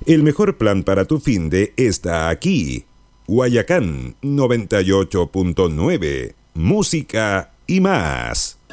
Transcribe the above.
El mejor plan para tu finde está aquí. Guayacán 98.9. Música y más.